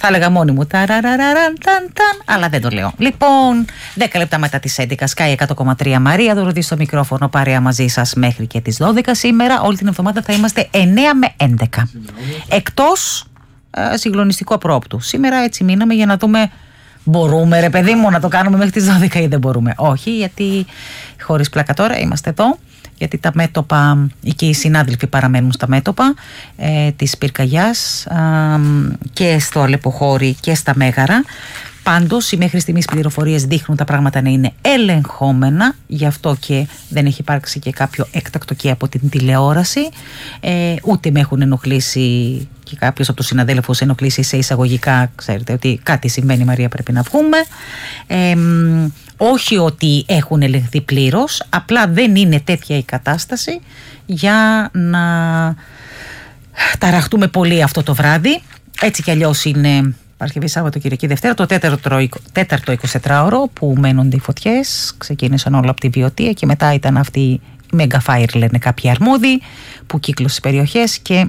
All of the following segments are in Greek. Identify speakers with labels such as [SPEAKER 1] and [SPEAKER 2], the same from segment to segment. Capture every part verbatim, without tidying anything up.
[SPEAKER 1] Θα έλεγα μόνη μου, αλλά δεν το λέω. Λοιπόν, δέκα λεπτά μετά τις έντεκα, Sky εκατό κόμμα τρία, Μαρία Δωροδή στο μικρόφωνο, παρέα μαζί σας μέχρι και τις δώδεκα. Σήμερα, όλη την εβδομάδα θα είμαστε εννέα με έντεκα. Εκτός ε, συγκλονιστικού απρόπτου. Σήμερα έτσι μείναμε για να δούμε, μπορούμε ρε παιδί μου να το κάνουμε μέχρι τις δώδεκα ή δεν μπορούμε. Όχι, γιατί χωρίς πλάκα τώρα είμαστε εδώ. Γιατί τα μέτωπα, και οι συνάδελφοι παραμένουν στα μέτωπα ε, της πυρκαγιάς ε, και στο Αλεποχώρι και στα Μέγαρα. Πάντως οι μέχρι στιγμής πληροφορίες δείχνουν τα πράγματα να είναι ελεγχόμενα, γι' αυτό και δεν έχει υπάρξει και κάποιο έκτακτο και από την τηλεόραση, ε, ούτε με έχουν ενοχλήσει και κάποιος από τους συναδέλφους ενοχλήσει σε εισαγωγικά, ξέρετε ότι κάτι συμβαίνει, Μαρία, πρέπει να βγούμε. Ε, όχι ότι έχουν ελεγχθεί πλήρως, απλά δεν είναι τέτοια η κατάσταση για να ταραχτούμε πολύ αυτό το βράδυ. Έτσι κι αλλιώς είναι Παρασκευή, Σάββατο, Κυριακή, Δευτέρα, το τέταρτο, τέταρτο εικοσιτετράωρο που μένονται οι φωτιές. Ξεκίνησαν όλα από τη Βιωτία και μετά ήταν αυτή η Mega Fire, λένε κάποιοι αρμόδιοι, που κύκλωσε τις περιοχές και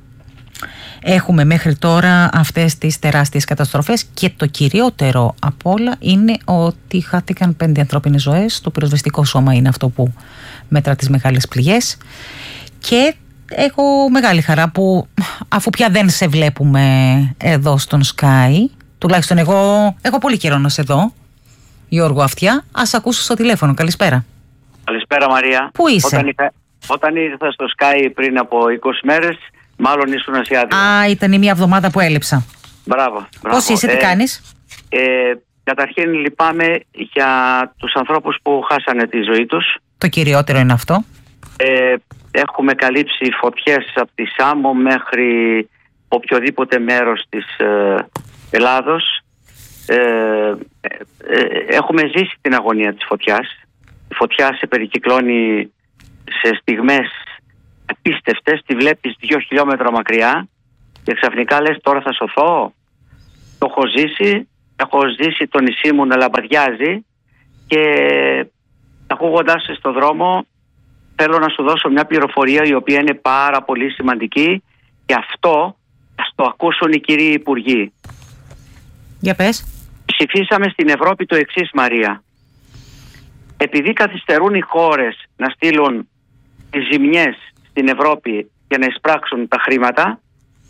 [SPEAKER 1] έχουμε μέχρι τώρα αυτές τις τεράστιες καταστροφές και το κυριότερο απ' όλα είναι ότι χάθηκαν πέντε ανθρώπινες ζωές. Το πυροσβεστικό σώμα είναι αυτό που μέτρα τις μεγάλες πληγές και έχω μεγάλη χαρά που αφού πια δεν σε βλέπουμε εδώ στον Sky, τουλάχιστον εγώ έχω πολύ καιρό να σε δω, Γιώργο Αυτιά, ας ακούσω στο τηλέφωνο. Καλησπέρα.
[SPEAKER 2] Καλησπέρα, Μαρία.
[SPEAKER 1] Πού είσαι?
[SPEAKER 2] Όταν ήρθα, όταν ήρθα στο Sky πριν από είκοσι μέρες, μάλλον ήσουν ασιάτικα.
[SPEAKER 1] Α, ήταν η μία εβδομάδα που έλειψα.
[SPEAKER 2] Μπράβο, μπράβο.
[SPEAKER 1] Πώς είσαι, τι
[SPEAKER 2] ε,
[SPEAKER 1] κάνεις?
[SPEAKER 2] Ε, καταρχήν λυπάμαι για τους ανθρώπους που χάσανε τη ζωή τους.
[SPEAKER 1] Το κυριότερο είναι αυτό.
[SPEAKER 2] Ε, έχουμε καλύψει φωτιές από τη Σάμο μέχρι οποιοδήποτε μέρος της ε, Ελλάδος. Ε, ε, ε, έχουμε ζήσει την αγωνία της φωτιάς. Η φωτιά σε περικυκλώνει σε στιγμές απίστευτες. Τη βλέπεις δύο χιλιόμετρα μακριά και ξαφνικά λες τώρα θα σωθώ. Το έχω ζήσει. Έχω ζήσει το νησί μου να λαμπαδιάζει και ακούγοντάς σε στον δρόμο θέλω να σου δώσω μια πληροφορία η οποία είναι πάρα πολύ σημαντική και αυτό ας το ακούσουν οι κύριοι υπουργοί.
[SPEAKER 1] Για πες.
[SPEAKER 2] Ψηφίσαμε στην Ευρώπη το εξής, Μαρία. Επειδή καθυστερούν οι χώρες να στείλουν τις ζημιές στην Ευρώπη για να εισπράξουν τα χρήματα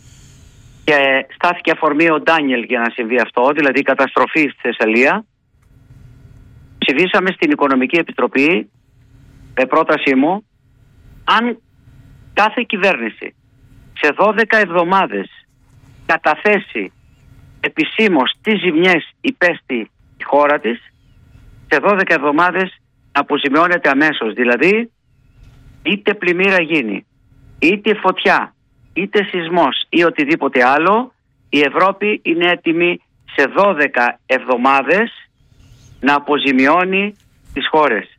[SPEAKER 2] και στάθηκε αφορμή ο Ντάνιελ για να συμβεί αυτό, δηλαδή η καταστροφή στη Θεσσαλία, ψηφίσαμε στην Οικονομική Επιτροπή με πρότασή μου αν κάθε κυβέρνηση σε δώδεκα εβδομάδες καταθέσει επισήμως τι ζημιές υπέστη η χώρα της, σε δώδεκα εβδομάδες αποζημιώνεται αμέσως. Δηλαδή είτε πλημμύρα γίνει, είτε φωτιά, είτε σεισμός ή οτιδήποτε άλλο, η Ευρώπη είναι έτοιμη σε δώδεκα εβδομάδες να αποζημιώνει τις χώρες.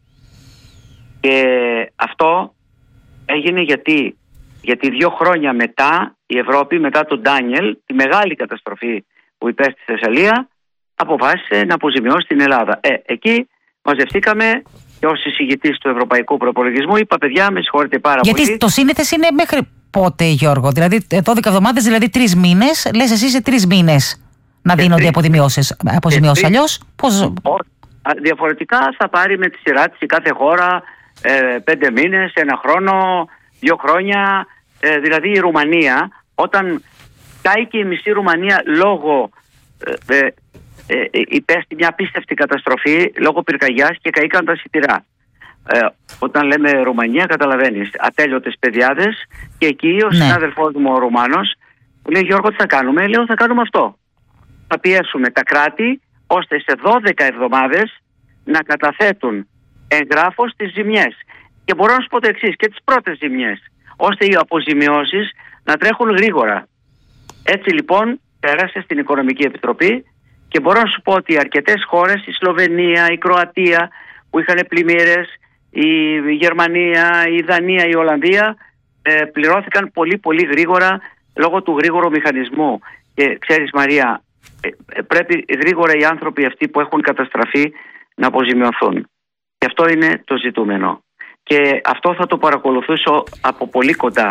[SPEAKER 2] Και αυτό έγινε γιατί, γιατί δύο χρόνια μετά η Ευρώπη, μετά τον Ντάνιελ, τη μεγάλη καταστροφή που υπέστη στη Θεσσαλία, αποφάσισε να αποζημιώσει την Ελλάδα. Ε, εκεί μαζευτήκαμε και ως εισηγητής του Ευρωπαϊκού Προπολογισμού είπα, παιδιά, με συγχωρείτε πάρα
[SPEAKER 1] γιατί
[SPEAKER 2] πολύ.
[SPEAKER 1] Γιατί το σύνηθες είναι μέχρι πότε, Γιώργο? Δηλαδή δώδεκα εβδομάδες, δηλαδή τρεις μήνες. Λες εσύ σε τρεις μήνες να δίνονται αποζημιώσεις. Αλλιώς πώς?
[SPEAKER 2] Διαφορετικά θα πάρει με τη σειρά της η κάθε χώρα ε, πέντε μήνες, ένα χρόνο, δύο χρόνια. Ε, δηλαδή η Ρουμανία, όταν κάηκε η μισή Ρουμανία λόγω ε, ε, ε, υπέστη μια απίστευτη καταστροφή λόγω πυρκαγιάς και καήκαν τα σιτηρά. Ε, όταν λέμε Ρουμανία, καταλαβαίνεις, ατέλειωτες παιδιάδες, και εκεί ο ναι. συνάδελφός μου ο Ρουμάνος μου λέει, Γιώργο, τι θα κάνουμε? Λέω, θα κάνουμε αυτό. Θα πιέσουμε τα κράτη ώστε σε δώδεκα εβδομάδες να καταθέτουν εγγράφος τις ζημιές. Και μπορώ να σου πω το εξής, και τις πρώτες ζημιές, ώστε οι αποζημιώσεις να τρέχουν γρήγορα. Έτσι λοιπόν πέρασε στην Οικονομική Επιτροπή και μπορώ να σου πω ότι αρκετές χώρες, η Σλοβενία, η Κροατία που είχαν πλημμύρες, η Γερμανία, η Δανία, η Ολλανδία ε, πληρώθηκαν πολύ πολύ γρήγορα λόγω του γρήγορου μηχανισμού. Και ξέρεις, Μαρία, ε, ε, πρέπει γρήγορα οι άνθρωποι αυτοί που έχουν καταστραφεί να αποζημιωθούν. Και αυτό είναι το ζητούμενο. Και αυτό θα το παρακολουθήσω από πολύ κοντά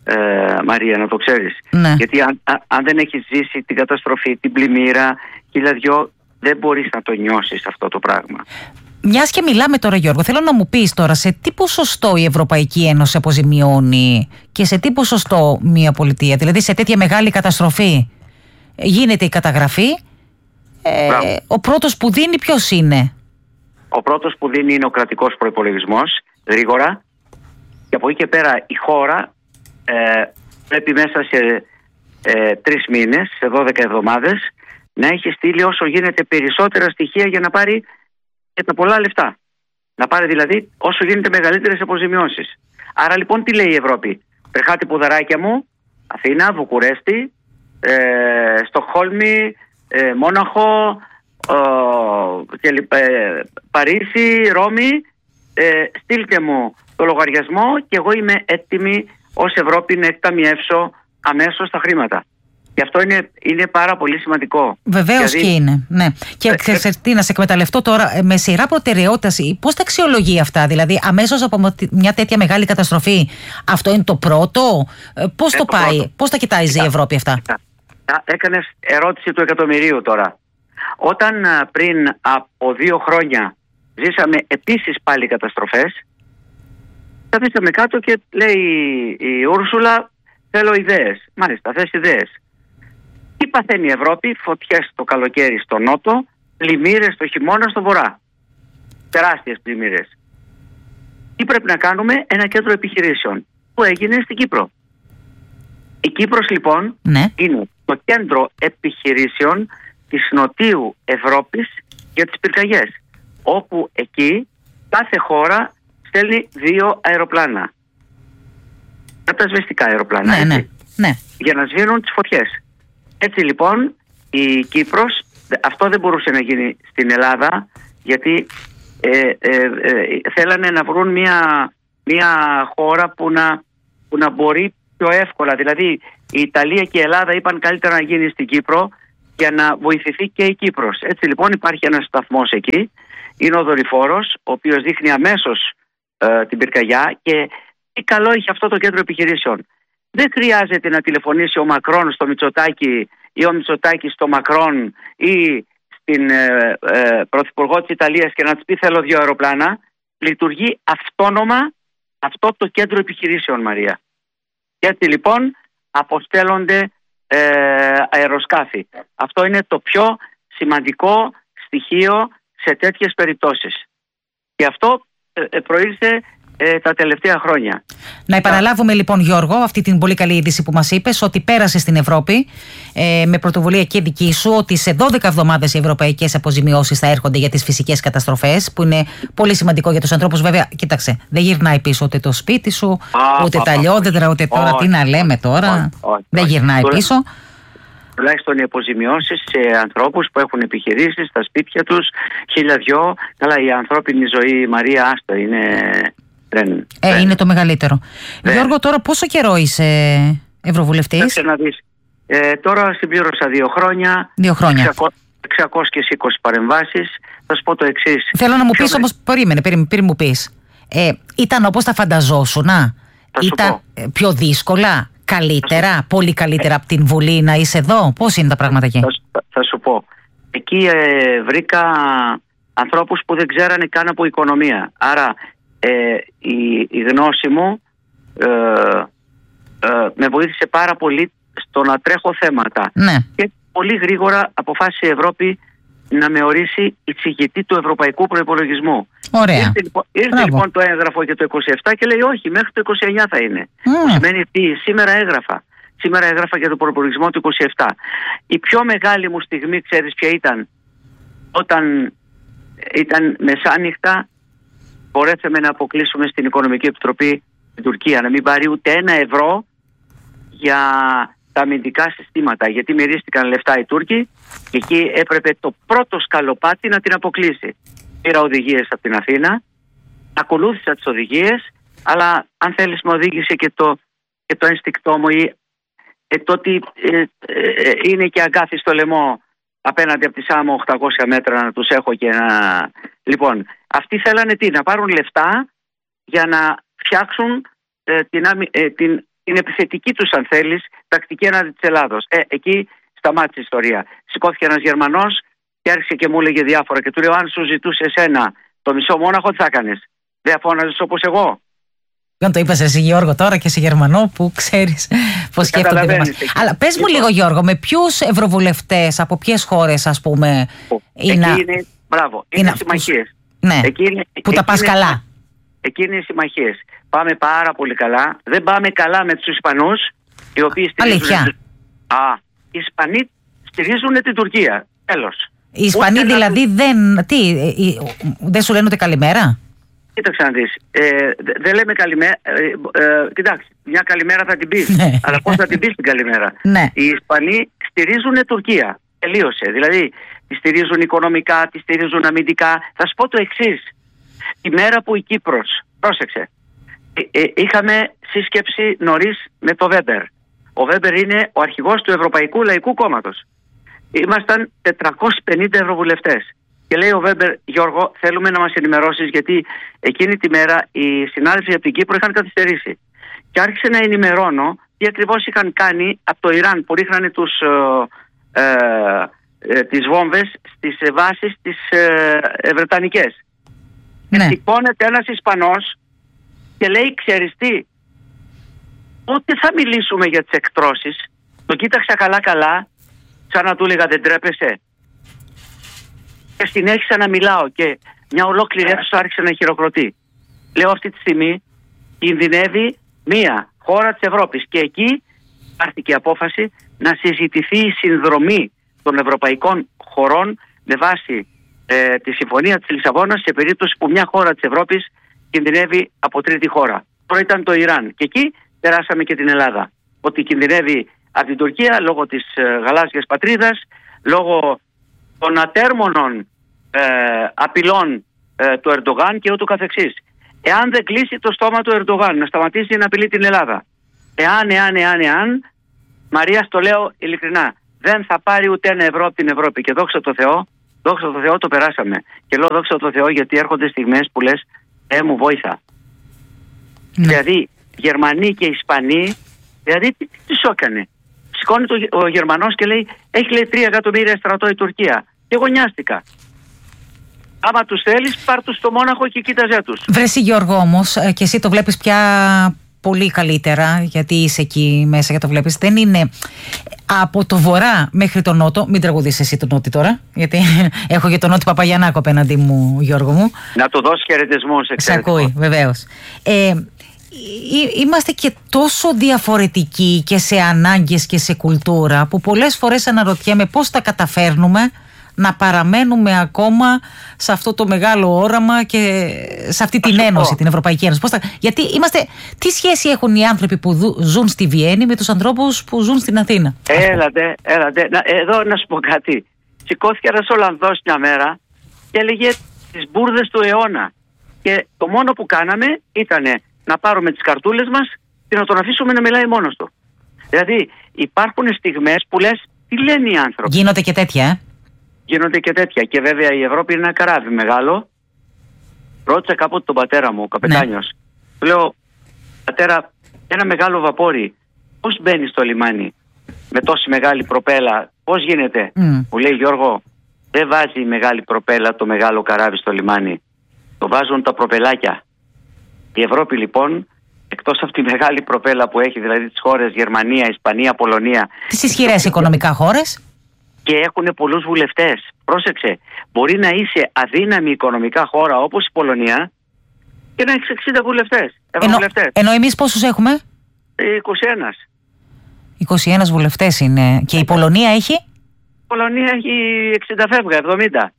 [SPEAKER 2] ε, Μαρία, να το ξέρεις.
[SPEAKER 1] Ναι.
[SPEAKER 2] Γιατί αν, α, αν δεν έχεις ζήσει την καταστροφή, την πλημμύρα, χιλιαδιό, δεν μπορείς να το νιώσεις αυτό το πράγμα.
[SPEAKER 1] Μιας και μιλάμε τώρα, Γιώργο, θέλω να μου πεις τώρα σε τι ποσοστό η Ευρωπαϊκή Ένωση αποζημιώνει και σε τι ποσοστό μια πολιτεία. Δηλαδή σε τέτοια μεγάλη καταστροφή γίνεται η καταγραφή. Ε, ο πρώτος που δίνει ποιος είναι?
[SPEAKER 2] Ο πρώτος που δίνει είναι ο κρατικός προϋπολογισμός, γρήγορα. Και από εκεί και πέρα η χώρα ε, πρέπει μέσα σε ε, τρεις μήνες, σε δώδεκα εβδομάδες, να έχει στείλει όσο γίνεται περισσότερα στοιχεία για να πάρει και τα πολλά λεφτά. Να πάρει δηλαδή όσο γίνεται μεγαλύτερες αποζημιώσεις. Άρα λοιπόν τι λέει η Ευρώπη? Τρεχάτε ποδαράκια μου, Αθήνα, Βουκουρέστι, ε, Στοκχόλμη, ε, Μόναχο, ε, και, ε, Παρίσι, Ρώμη, ε, στείλτε μου το λογαριασμό και εγώ είμαι έτοιμη ως Ευρώπη να εκταμιεύσω αμέσως τα χρήματα. Και αυτό είναι, είναι πάρα πολύ σημαντικό.
[SPEAKER 1] Βεβαίως δηλαδή... και είναι. Ναι. Και ε, ξέρεις, ε, τι, να σε εκμεταλλευτώ τώρα, με σειρά προτεραιότητας, πώς τα αξιολογεί αυτά? Δηλαδή, αμέσως από μια τέτοια μεγάλη καταστροφή, αυτό είναι το πρώτο? Πώς ε, το, το πάει, πρώτο. Πώς τα κοιτάζει η Ευρώπη αυτά?
[SPEAKER 2] Έκανες ερώτηση του εκατομμυρίου τώρα. Όταν πριν από δύο χρόνια ζήσαμε επίσης πάλι καταστροφές, καθίσαμε κάτω και λέει η Ούρσουλα, θέλω ιδέες. Μάλιστα, θες ιδέες. Τι παθαίνει η Ευρώπη? Φωτιές το καλοκαίρι στο νότο, πλημμύρες το χειμώνα στο βορρά. Τεράστιες πλημμύρες. Τι πρέπει να κάνουμε? Ένα κέντρο επιχειρήσεων που έγινε στην Κύπρο. Η Κύπρος λοιπόν ναι. είναι το κέντρο επιχειρήσεων της Νοτιού Ευρώπης για τις πυρκαγιές, όπου εκεί κάθε χώρα στέλνει δύο αεροπλάνα. Κατασβεστικά αεροπλάνα.
[SPEAKER 1] Ναι, ναι, ναι.
[SPEAKER 2] Για να σβήνουν τις φωτιές. Έτσι λοιπόν η Κύπρος, αυτό δεν μπορούσε να γίνει στην Ελλάδα, γιατί ε, ε, ε, θέλανε να βρουν μια, μια χώρα που να, που να μπορεί πιο εύκολα. Δηλαδή η Ιταλία και η Ελλάδα είπαν καλύτερα να γίνει στην Κύπρο για να βοηθηθεί και η Κύπρος. Έτσι λοιπόν υπάρχει ένας σταθμός εκεί, είναι ο δορυφόρος, ο οποίος δείχνει αμέσως ε, την πυρκαγιά. Και τι καλό έχει αυτό το κέντρο επιχειρήσεων. Δεν χρειάζεται να τηλεφωνήσει ο Μακρόν στο Μητσοτάκη ή ο Μητσοτάκης στο Μακρόν ή στην ε, ε, Πρωθυπουργό της Ιταλίας και να της πει θέλω δύο αεροπλάνα. Λειτουργεί αυτόνομα αυτό το κέντρο επιχειρήσεων, Μαρία. Και έτσι λοιπόν αποστέλλονται ε, αεροσκάφη. Αυτό είναι το πιο σημαντικό στοιχείο σε τέτοιες περιπτώσεις. Και αυτό ε, προήλθε ε, τα τελευταία χρόνια.
[SPEAKER 1] Να επαναλάβουμε λοιπόν, Γιώργο, αυτή την πολύ καλή είδηση που μας είπες, ότι πέρασε στην Ευρώπη ε, με πρωτοβουλία και δική σου, ότι σε δώδεκα εβδομάδες οι ευρωπαϊκές αποζημιώσεις θα έρχονται για τις φυσικές καταστροφές, που είναι πολύ σημαντικό για τους ανθρώπους. Βέβαια, κοίταξε, δεν γυρνάει πίσω ούτε το σπίτι σου, α, ούτε α, τα λιόδεντρα, ούτε τώρα, τι να λέμε τώρα. Δεν γυρνάει πίσω.
[SPEAKER 2] Τουλάχιστον οι αποζημιώσεις σε ανθρώπους που έχουν επιχειρήσεις στα σπίτια τους, χίλια δυο. Καλά, η ανθρώπινη ζωή, Μαρία, άστο, είναι... Δεν,
[SPEAKER 1] ε,
[SPEAKER 2] δεν.
[SPEAKER 1] είναι το μεγαλύτερο. Δεν. Γιώργο, τώρα πόσο καιρό είσαι ευρωβουλευτής?
[SPEAKER 2] Να δεις. Ε, τώρα συμπλήρωσα δύο χρόνια.
[SPEAKER 1] Δύο χρόνια.
[SPEAKER 2] εξακόσιες είκοσι παρεμβάσεις. Θα σου πω το εξής.
[SPEAKER 1] Θέλω να μου πεις όμως, περίμενε, πριν, πριν μου πεις. Ε, ήταν όπως τα φανταζόσουν? Ήταν πιο δύσκολα, καλύτερα, πολύ καλύτερα ε. από την Βουλή να είσαι εδώ? Πώς είναι τα πράγματα εκεί?
[SPEAKER 2] Θα, θα σου πω. Εκεί ε, βρήκα ανθρώπους που δεν ξέρανε καν από οικονομία. Άρα Ε, η, η γνώση μου ε, ε, με βοήθησε πάρα πολύ στο να τρέχω θέματα.
[SPEAKER 1] Ναι.
[SPEAKER 2] Και πολύ γρήγορα αποφάσισε η Ευρώπη να με ορίσει εισηγητή του Ευρωπαϊκού Προϋπολογισμού.
[SPEAKER 1] Ωραία.
[SPEAKER 2] Ήρθε, λοιπόν, ήρθε λοιπόν το έγγραφο για το είκοσι επτά και λέει όχι, μέχρι το είκοσι εννιά θα είναι.
[SPEAKER 1] Mm.
[SPEAKER 2] Που σημαίνει τι? Σήμερα έγραφα. Σήμερα έγραφα για το προϋπολογισμό του είκοσι επτά. Η πιο μεγάλη μου στιγμή, ξέρεις ποια ήταν? Όταν ήταν μεσάνυχτα, μπορέσαμε να αποκλείσουμε στην Οικονομική Επιτροπή την Τουρκία να μην πάρει ούτε ένα ευρώ για τα αμυντικά συστήματα, γιατί μυρίστηκαν λεφτά οι Τούρκοι και εκεί έπρεπε το πρώτο σκαλοπάτι να την αποκλείσει. Πήρα οδηγίες από την Αθήνα, ακολούθησα τις οδηγίες, αλλά αν θέλεις με οδήγησε και το, και το ένστικτό μου ή ε, το ότι ε, ε, είναι και αγκάθι στο λαιμό απέναντι από τη Σάμο οκτακόσια μέτρα να τους έχω και να... Λοιπόν, αυτοί θέλανε τι? Να πάρουν λεφτά για να φτιάξουν ε, την, ε, την την επιθετική τους, αν θέλεις, τακτική έναντι της Ελλάδος. Ε, εκεί σταμάτησε η ιστορία. Σηκώθηκε ένας Γερμανός και άρχισε και μου έλεγε διάφορα. Και του λέω: αν σου ζητούσε εσένα το μισό μόναχο, τι θα έκανες? Δεν φώναζες όπως εγώ?
[SPEAKER 1] Δεν το είπες εσύ, Γιώργο, τώρα και σε Γερμανό που ξέρεις πώς σκέφτονται. Αλλά πες μου λίγο, Γιώργο, με ποιους ευρωβουλευτές, από ποιες χώρες, ας πούμε, είναι.
[SPEAKER 2] Εκεί είναι, μπράβο, είναι, είναι συμμαχίες.
[SPEAKER 1] Ναι, εκεί είναι, που τα πας καλά.
[SPEAKER 2] Εκεί είναι οι συμμαχίες. Πάμε πάρα πολύ καλά. Δεν πάμε καλά με τους Ισπανούς, οι οποίοι στηρίζουν.
[SPEAKER 1] Αλήθεια.
[SPEAKER 2] Α, οι Ισπανοί στηρίζουν την Τουρκία. Τέλος.
[SPEAKER 1] Οι Ισπανοί ούτε δηλαδή να... δεν. Τι, δεν σου λένε ούτε καλημέρα?
[SPEAKER 2] Κοίταξε να δεις. Ε, δεν λέμε καλημέρα. Ε, ε, κοιτάξτε, μια καλημέρα θα την πεις. Αλλά πώς θα την πεις την καλημέρα?
[SPEAKER 1] Ναι.
[SPEAKER 2] Οι Ισπανοί στηρίζουν Τουρκία. Τελείωσε. Δηλαδή, τη στηρίζουν οικονομικά, τη στηρίζουν αμυντικά. Θα σου πω το εξής. Η μέρα που η Κύπρος, πρόσεξε, ε, ε, είχαμε σύσκεψη νωρίς με το Βέμπερ. Ο Βέμπερ είναι ο αρχηγός του Ευρωπαϊκού Λαϊκού Κόμματος. Ήμασταν τετρακόσιοι πενήντα ευρωβουλευτές. Και λέει ο Βέμπερ: Γιώργο, θέλουμε να μας ενημερώσεις, γιατί εκείνη τη μέρα οι συνάδελφοι από την Κύπρο είχαν καθυστερήσει. Και άρχισε να ενημερώνω τι ακριβώς είχαν κάνει από το Ιράν, που ρίχνανε τους, ε, ε, ε, τις βόμβες στις βάσεις τις ε, ε, βρετανικές. Ναι. Και σηκώνεται ένας Ισπανός και λέει: ξέρεις τι, πότε θα μιλήσουμε για τις εκτρώσεις? Το κοίταξα καλά καλά, σαν να του έλεγα: δεν τρέπεσαι? Και συνέχισα να μιλάω και μια ολόκληρη αίθουσα άρχισε να χειροκροτεί. Λέω: αυτή τη στιγμή κινδυνεύει μία χώρα της Ευρώπης. Και εκεί πάρθηκε η απόφαση να συζητηθεί η συνδρομή των ευρωπαϊκών χωρών με βάση ε, τη Συμφωνία της Λισαβόνας, σε περίπτωση που μια χώρα της Ευρώπης κινδυνεύει από τρίτη χώρα. Τώρα ήταν το Ιράν. Και εκεί περάσαμε και την Ελλάδα. Ότι κινδυνεύει από την Τουρκία λόγω της ε, γαλάζιας πατρίδας, λόγω των ατέρμονων ε, απειλών ε, του Ερντογάν και ούτω καθεξής. Εάν δεν κλείσει το στόμα του Ερντογάν να σταματήσει να απειλεί την Ελλάδα, εάν, εάν, εάν, εάν, Μαρία, στο λέω ειλικρινά, δεν θα πάρει ούτε ένα ευρώ από την Ευρώπη. Και δόξα τω Θεώ, δόξα τω Θεώ το περάσαμε. Και λέω δόξα τω Θεώ γιατί έρχονται στιγμές που λες: ε, μου βόηθα. Ναι. Δηλαδή, Γερμανοί και Ισπανοί, δηλαδή τι, τι σου έκανε? Σηκώνει το, ο Γερμανός και λέει: έχει, λέει, τρία εκατομμύρια στρατό η Τουρκία. Και εγώ νοιάστηκα. Άμα τους θέλεις, πάρ' τους στο Μόναχο και κοίταζέ τους.
[SPEAKER 1] Βρέσει, Γιώργο, όμως, και εσύ το βλέπεις πια πολύ καλύτερα, γιατί είσαι εκεί μέσα και το βλέπεις. Δεν είναι από το βορρά μέχρι το νότο. Μην τραγουδήσεις εσύ τον νότι τώρα, γιατί έχω και τον Νότι Παπαγιαννάκο απέναντι μου, Γιώργο μου.
[SPEAKER 2] Να του δώσεις χαιρετισμούς.
[SPEAKER 1] Σε ακούει, βεβαίως. Ε, Είμαστε και τόσο διαφορετικοί και σε ανάγκες και σε κουλτούρα, που πολλές φορές αναρωτιέμαι πώς τα καταφέρνουμε να παραμένουμε ακόμα σε αυτό το μεγάλο όραμα και σε αυτή την ένωση, την Ευρωπαϊκή Ένωση. Πώς τα... Γιατί είμαστε... Τι σχέση έχουν οι άνθρωποι που δου... ζουν στη Βιέννη με τους ανθρώπους που ζουν στην Αθήνα?
[SPEAKER 2] Έλατε, έλατε. Να, εδώ να σου πω κάτι. Σηκώθηκε ένας Ολλανδός μια μέρα και έλεγε τις μπουρδες του αιώνα. Και το μόνο που κάναμε ήταν να πάρουμε τις καρτούλες μας και να τον αφήσουμε να μιλάει μόνος του. Δηλαδή υπάρχουν στιγμές που λες, τι λένε οι άνθρωποι?
[SPEAKER 1] Γίνονται και τέτοια, ε?
[SPEAKER 2] Γίνονται και τέτοια. Και βέβαια η Ευρώπη είναι ένα καράβι μεγάλο. Ρώτησα κάποτε τον πατέρα μου, ο καπετάνιος. Ναι. Του λέω: πατέρα, ένα μεγάλο βαπόρι πώς μπαίνει στο λιμάνι με τόση μεγάλη προπέλα? Πώς γίνεται? Mm. Μου λέει: Γιώργο, δεν βάζει η μεγάλη προπέλα το μεγάλο καράβι στο λιμάνι. Το βάζουν τα προπελάκια. Η Ευρώπη λοιπόν, εκτός από τη μεγάλη προπέλα που έχει, δηλαδή τις χώρες Γερμανία, Ισπανία, Πολωνία,
[SPEAKER 1] τις ισχυρές οικονομικά χώρες,
[SPEAKER 2] και έχουν πολλούς βουλευτές. Πρόσεξε, μπορεί να είσαι αδύναμη οικονομικά χώρα όπως η Πολωνία και να έχεις εξήντα βουλευτές.
[SPEAKER 1] Ενώ, ενώ εμείς πόσους έχουμε?
[SPEAKER 2] είκοσι ένα.
[SPEAKER 1] είκοσι ένα βουλευτές είναι. Και η Πολωνία έχει?
[SPEAKER 2] Η Πολωνία έχει εξήντα φεύγα, εβδομήντα.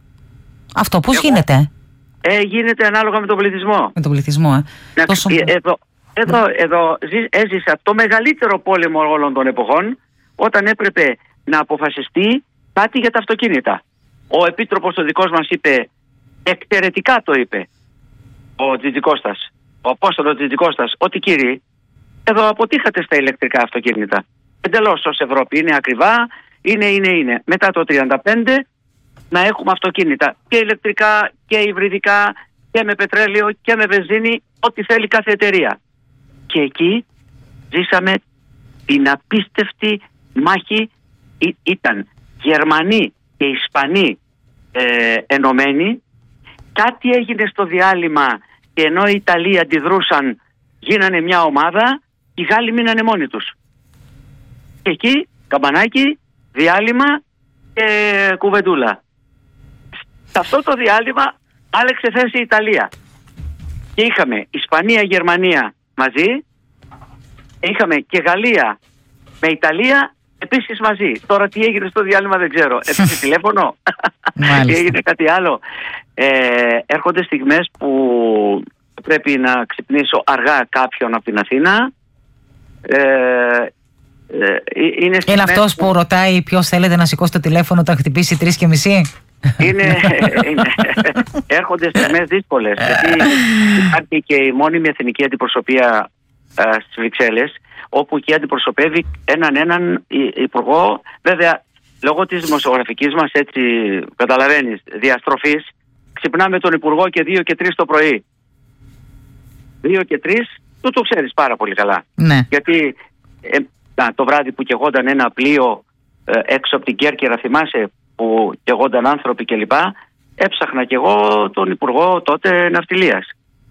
[SPEAKER 1] Αυτό πώς
[SPEAKER 2] Εγώ...
[SPEAKER 1] γίνεται?
[SPEAKER 2] Ε, γίνεται ανάλογα με τον πληθυσμό.
[SPEAKER 1] Με τον πληθυσμό, ε.
[SPEAKER 2] Τόσο... Εδώ, εδώ, εδώ έζησα το μεγαλύτερο πόλεμο όλων των εποχών, όταν έπρεπε να αποφασιστεί κάτι για τα αυτοκίνητα. Ο επίτροπος ο δικός μας είπε, εξαιρετικά το είπε, ο Τζιτζικώστας, ο Απόστολος Τζιτζικώστας, ότι κύριοι, εδώ αποτύχατε στα ηλεκτρικά αυτοκίνητα. Εντελώς ως Ευρώπη, είναι ακριβά, είναι, είναι, είναι. Μετά το τριάντα πέντε να έχουμε αυτοκίνητα και ηλεκτρικά και υβριδικά και με πετρέλαιο και με βενζίνη, ό,τι θέλει κάθε εταιρεία. Και εκεί ζήσαμε την απίστευτη μάχη. Ή, ήταν Γερμανοί και Ισπανοί ε, ενωμένοι. Κάτι έγινε στο διάλειμμα και ενώ οι Ιταλοί αντιδρούσαν, γίνανε μια ομάδα, οι Γάλλοι μείνανε μόνοι τους. Και εκεί καμπανάκι, διάλειμμα και κουβεντούλα. Σε αυτό το διάλειμμα άλλαξε θέση η Ιταλία. Και είχαμε Ισπανία-Γερμανία μαζί, είχαμε και Γαλλία με Ιταλία επίσης μαζί. Τώρα τι έγινε στο διάλειμμα δεν ξέρω. Έπαιξε τηλέφωνο ή έγινε κάτι άλλο. Ε, έρχονται στιγμές που πρέπει να ξυπνήσω αργά κάποιον από την Αθήνα. Ε, ε, είναι
[SPEAKER 1] είναι αυτός που, που ρωτάει ποιος θέλετε να σηκώσει το τηλέφωνο όταν χτυπήσει τρεις και μισή.
[SPEAKER 2] Είναι, είναι, έρχονται στιγμές δύσκολες, γιατί υπάρχει και η μόνιμη εθνική αντιπροσωπεία α, στις Βρυξέλλες, όπου και αντιπροσωπεύει έναν έναν υπουργό. Βέβαια, λόγω της δημοσιογραφικής μας, έτσι καταλαβαίνεις, διαστροφής, ξυπνάμε τον υπουργό και δύο και τρεις το πρωί. Δύο και τρεις, το το ξέρεις πάρα πολύ καλά.
[SPEAKER 1] Ναι.
[SPEAKER 2] Γιατί ε, να, το βράδυ που καιγόταν ένα πλοίο ε, έξω από την Κέρκυρα, θυμάσαι, που καιγόνταν άνθρωποι κλπ. Έψαχνα κι εγώ τον υπουργό τότε ναυτιλίας.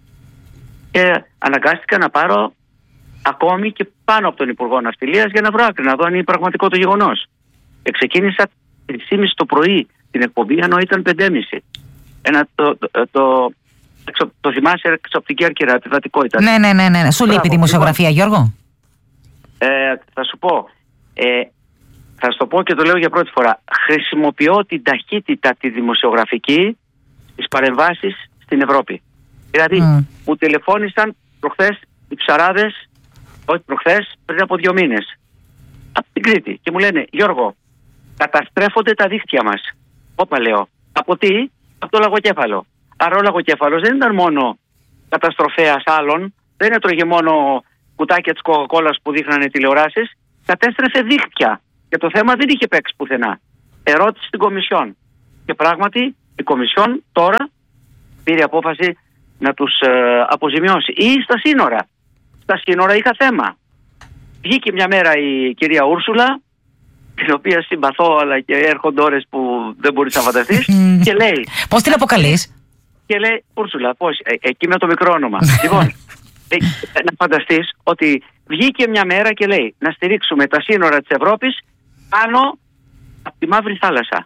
[SPEAKER 2] Και αναγκάστηκα να πάρω ακόμη και πάνω από τον υπουργό ναυτιλίας για να βρω άκρη, να δω αν είναι πραγματικό το γεγονός. Και ξεκίνησα τρεις και μισή το πρωί την εκπομπή, ενώ ήταν πέντε και μισή. Ένα το, το, το, το, το θυμάσαι έξω από την Κέρκυρα, επιβατικό ήταν.
[SPEAKER 1] Ναι, ναι, ναι, ναι. Σου λείπει η δημοσιογραφία, Γιώργο?
[SPEAKER 2] Ε, θα σου πω. Ε, Θα σου το πω και το λέω για πρώτη φορά. Χρησιμοποιώ την ταχύτητα τη δημοσιογραφική στις παρεμβάσεις στην Ευρώπη. Δηλαδή, mm. μου τηλεφώνησαν προχθές οι ψαράδες, όχι προχθές, πριν από δύο μήνες, από την Κρήτη. Και μου λένε, Γιώργο, καταστρέφονται τα δίχτυα μας. Όπα, λέω. Από τι? Από το λαγοκέφαλο. Άρα ο λαγοκέφαλος δεν ήταν μόνο καταστροφέας άλλων, δεν έτρωγε μόνο κουτάκια της κοκακόλας που δείχνανε τηλεοράσεις, κατέστρεφε δίχτυα. Και το θέμα δεν είχε παίξει πουθενά. Ερώτηση στην Κομισιόν. Και πράγματι η Κομισιόν τώρα πήρε απόφαση να τους ε, αποζημιώσει. Ή στα σύνορα. Στα σύνορα είχα θέμα. Βγήκε μια μέρα η κυρία Ούρσουλα, την οποία συμπαθώ, αλλά και έρχονται ώρες που δεν μπορείς να φανταστείς, και λέει...
[SPEAKER 1] Πώς την αποκαλείς?
[SPEAKER 2] Και λέει, Ούρσουλα, πώς, ε, εκεί με το μικρό όνομα. Λοιπόν, ε, να φανταστείς ότι βγήκε μια μέρα και λέει να στηρίξουμε τα σύνορα της Ευρώπης πάνω από τη Μαύρη Θάλασσα.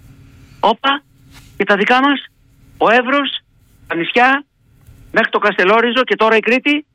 [SPEAKER 2] Όπα, και τα δικά μας, ο Εύρος, τα νησιά, μέχρι το Καστελόριζο και τώρα η Κρήτη,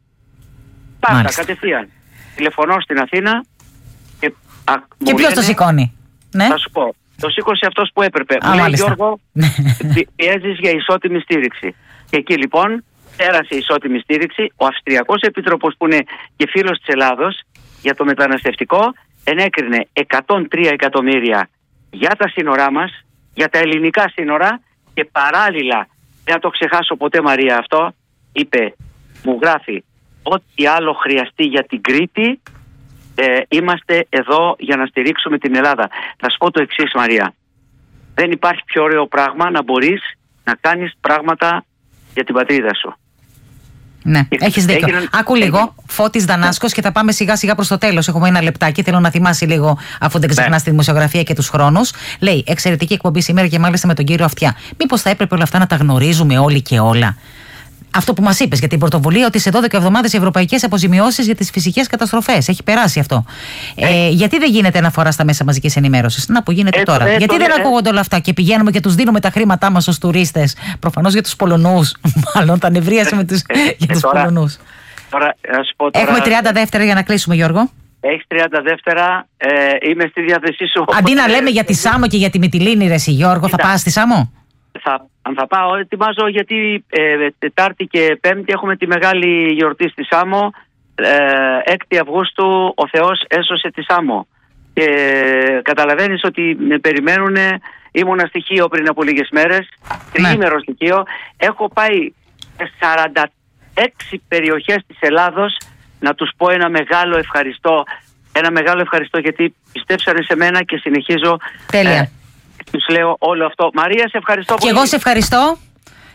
[SPEAKER 2] πάντα κατευθείαν. Τηλεφωνώ στην Αθήνα και, α,
[SPEAKER 1] και ποιος το σηκώνει? Ναι.
[SPEAKER 2] Θα σου πω, το σήκωσε αυτός που έπρεπε.
[SPEAKER 1] Α,
[SPEAKER 2] μου λέει,
[SPEAKER 1] μάλιστα.
[SPEAKER 2] Γιώργο, πιέζεις για ισότιμη στήριξη. Και εκεί λοιπόν πέρασε ισότιμη στήριξη. Ο Αυστριακός Επίτροπος, που είναι και φίλος της Ελλάδος για το μεταναστευτικό, ενέκρινε εκατόν τρία εκατομμύρια για τα σύνορά μας, για τα ελληνικά σύνορα, και παράλληλα, δεν θα το ξεχάσω ποτέ, Μαρία, αυτό, είπε, μου γράφει, ό,τι άλλο χρειαστεί για την Κρήτη, ε, είμαστε εδώ για να στηρίξουμε την Ελλάδα. Θα σου πω το εξής, Μαρία. Δεν υπάρχει πιο ωραίο πράγμα να μπορείς να κάνεις πράγματα για την πατρίδα σου.
[SPEAKER 1] Ναι, έχεις δίκιο. Έγιναν... Άκου λίγο, έγιναν... Φώτης Δανάσκος, και θα πάμε σιγά σιγά προς το τέλος. Έχουμε ένα λεπτάκι. Θέλω να θυμάσαι λίγο, αφού δεν ξεχνάς τη δημοσιογραφία και τους χρόνους. Λέει, εξαιρετική εκπομπή σήμερα και μάλιστα με τον κύριο Αυτιά. Μήπως θα έπρεπε όλα αυτά να τα γνωρίζουμε όλοι και όλα? Αυτό που μας είπες για την πρωτοβουλία, ότι σε δώδεκα εβδομάδες ευρωπαϊκές αποζημιώσεις για τις φυσικές καταστροφές. Έχει περάσει αυτό. Ε, ε, γιατί δεν γίνεται αναφορά στα μέσα μαζικής ενημέρωσης? Να, που γίνεται ε, τώρα. Ε, γιατί ε, δεν ε, ακούγονται όλα αυτά και πηγαίνουμε και τους δίνουμε τα χρήματά μας στους τουρίστες? Προφανώς για τους Πολωνούς. Μάλλον τα νευρίασε με τους, ε, για τους τώρα, Πολωνούς.
[SPEAKER 2] Τώρα, ας πω τώρα,
[SPEAKER 1] έχουμε τριάντα δεύτερα για να κλείσουμε, Γιώργο.
[SPEAKER 2] Έχεις τριάντα δεύτερα, ε, είμαι στη διάθεσή σου.
[SPEAKER 1] Αντί να λέμε για τη Σάμο και για τη Μυτιλήνη, ρε εσύ, Γιώργο, θα πας στη Σάμο?
[SPEAKER 2] Θα, αν θα πάω, ετοιμάζω, γιατί ε, Τετάρτη και Πέμπτη έχουμε τη μεγάλη γιορτή στη Σάμο. ε, έκτη Αυγούστου ο Θεός έσωσε τη Σάμο. Και ε, καταλαβαίνεις ότι με περιμένουν. Ήμουνα στοιχείο πριν από λίγες μέρες, τριήμερο ναι. στοιχείο. Έχω πάει σε σαράντα έξι περιοχές της Ελλάδος να τους πω ένα μεγάλο ευχαριστώ. Ένα μεγάλο ευχαριστώ, γιατί πιστέψανε σε μένα και συνεχίζω.
[SPEAKER 1] Τέλεια. Ε,
[SPEAKER 2] τους λέω όλο αυτό. Μαρία, σε ευχαριστώ πολύ.
[SPEAKER 1] Και εγώ σε ευχαριστώ.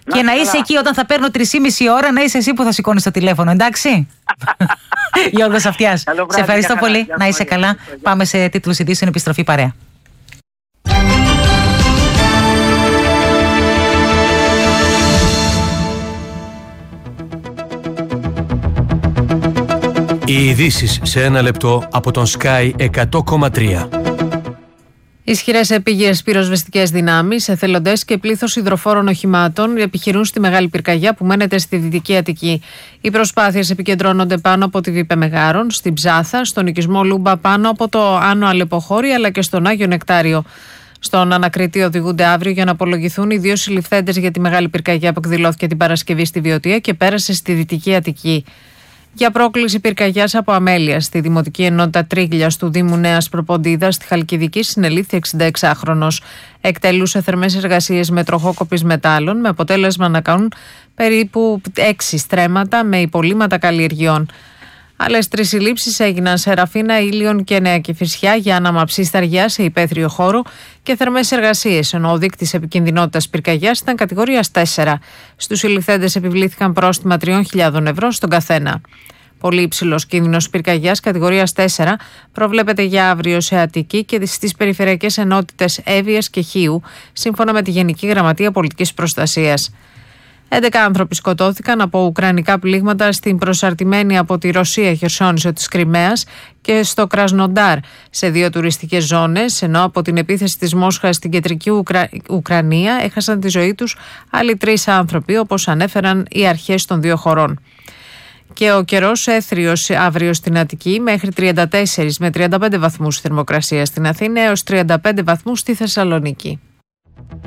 [SPEAKER 1] Και να, να είσαι εκεί όταν θα παίρνω τρεισήμιση ώρα, να είσαι εσύ που θα σηκώνεις το τηλέφωνο, εντάξει. Γιώργος Αυτιάς, σε ευχαριστώ πολύ. Να είσαι καλά. Πάμε σε τίτλους ειδήσεων, επιστροφή παρέα.
[SPEAKER 3] Οι ειδήσεις σε ένα λεπτό από τον Sky εκατό κόμμα τρία.
[SPEAKER 4] Ισχυρές επίγειες πυροσβεστικές δυνάμεις, εθελοντές και πλήθος υδροφόρων οχημάτων επιχειρούν στη Μεγάλη Πυρκαγιά που μένεται στη Δυτική Αττική. Οι προσπάθειες επικεντρώνονται πάνω από τη Βήπε Μεγάρων, στην Ψάθα, στον οικισμό Λούμπα πάνω από το Άνω Αλεποχώρι αλλά και στον Άγιο Νεκτάριο. Στον ανακριτή οδηγούνται αύριο για να απολογηθούν οι δύο συλληφθέντες για τη Μεγάλη Πυρκαγιά που εκδηλώθηκε την Παρασκευή στη Βιωτία και πέρασε στη Δυτική Αττική. Για πρόκληση πυρκαγιάς από αμέλεια στη Δημοτική Ενότητα Τρίγλιας του Δήμου Νέας Προποντίδας στη Χαλκιδική συνελήφθη εξηνταεξάχρονος. Εκτελούσε θερμές εργασίες με τροχόκοπης μετάλλων με αποτέλεσμα να κάνουν περίπου έξι στρέμματα με υπολείμματα καλλιεργειών. Άλλες τρεις συλλήψεις έγιναν σε Ραφίνα, Ήλιον και Νέα Κηφισιά για αναμαψή σταριά σε υπαίθριο χώρο και θερμές εργασίες, ενώ ο δείκτης επικινδυνότητας πυρκαγιάς ήταν κατηγορίας τέσσερα. Στους συλληφθέντες επιβλήθηκαν πρόστιμα τριών χιλιάδων ευρώ στον καθένα. Πολύ υψηλός κίνδυνος πυρκαγιάς κατηγορίας τέσσερα προβλέπεται για αύριο σε Αττική και στις περιφερειακές ενότητες Εύβοιας και Χίου, σύμφωνα με τη Γενική Γραμματεία Πολιτικής Προστασίας. έντεκα άνθρωποι σκοτώθηκαν από ουκρανικά πλήγματα στην προσαρτημένη από τη Ρωσία Χερσόνησο της Κριμαίας και στο Κρασνοντάρ, σε δύο τουριστικές ζώνες, ενώ από την επίθεση της Μόσχας στην κεντρική Ουκρα... Ουκρανία έχασαν τη ζωή τους άλλοι τρεις άνθρωποι, όπως ανέφεραν οι αρχές των δύο χωρών. Και ο καιρός έθριος αύριο στην Αττική μέχρι τριάντα τέσσερα με τριάντα πέντε βαθμούς θερμοκρασία στην Αθήνα έως τριάντα πέντε βαθμούς στη Θεσσαλονίκη.